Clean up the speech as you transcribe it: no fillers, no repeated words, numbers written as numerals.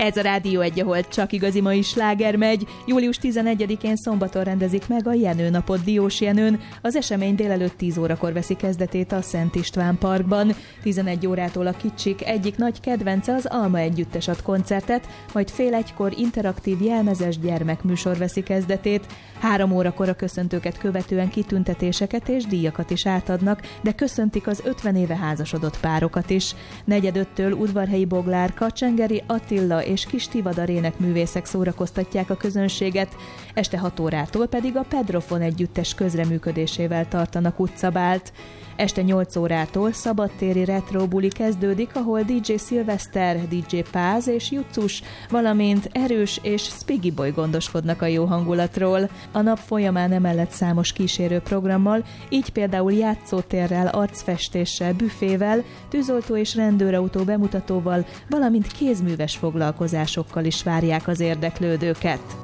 Ez a Rádió 1, ahol csak igazi mai sláger megy. Július 11-én szombaton rendezik meg a Jenő napot Diós Jenőn. Az esemény délelőtt 10 órakor veszi kezdetét a Szent István Parkban. 11 órától a Kicsik egyik nagy kedvence, az Alma Együttes ad koncertet, majd fél egykor interaktív jelmezes gyermekműsor veszi kezdetét. 3 órakor a köszöntőket követően kitüntetéseket és díjakat is átadnak, de köszöntik az 50 éve házasodott párokat is. 4-5-től Udvarhelyi Boglárka, Csengeri Attila és Kis Tivadar énekművészek szórakoztatják a közönséget, este 6 órától pedig a Pedrofon Együttes közreműködésével tartanak utcabált. Este 8 órától szabadtéri retro buli kezdődik, ahol DJ Szilveszter, DJ Páz és Juccus, valamint Erős és Spiggy Boy gondoskodnak a jó hangulatról. A nap folyamán emellett számos kísérő programmal, így például játszótérrel, arcfestéssel, büfével, tűzoltó és rendőrautó bemutatóval, valamint kézműves foglalkozásokkal is várják az érdeklődőket.